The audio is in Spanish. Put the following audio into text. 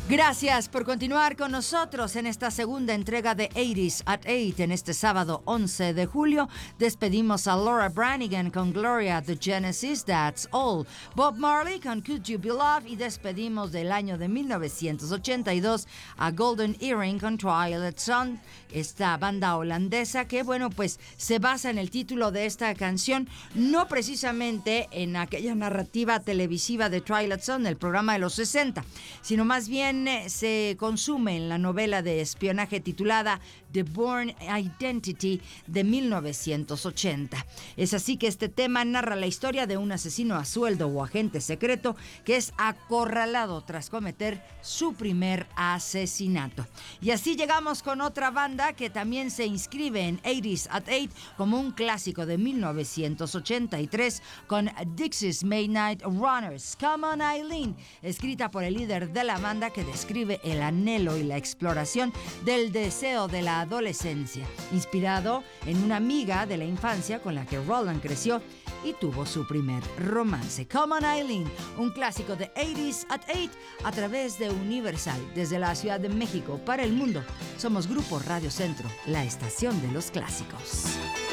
Gracias por continuar con nosotros en esta segunda entrega de 80s at 8 en este sábado 11 de julio. Despedimos a Laura Branigan con Gloria, The Genesis, That's All. Bob Marley con Could You Be Loved y despedimos del año de 1982 a Golden Earring con Twilight Sun, esta banda holandesa que, bueno, pues se basa en el título de esta canción, no precisamente en aquella narrativa televisiva de Twilight Sun, el programa de los 60, sino más bien se consume en la novela de espionaje titulada The Bourne Identity de 1980. Es así que este tema narra la historia de un asesino a sueldo o agente secreto que es acorralado tras cometer su primer asesinato. Y así llegamos con otra banda que también se inscribe en 80s at 8 como un clásico de 1983 con Dixie's Midnight Runners, Come On Eileen, escrita por el líder de la banda que describe el anhelo y la exploración del deseo de la adolescencia, inspirado en una amiga de la infancia con la que Roland creció y tuvo su primer romance. Come On Eileen, un clásico de 80s at 8 a través de Universal, desde la Ciudad de México para el mundo. Somos Grupo Radio Centro, la estación de los clásicos.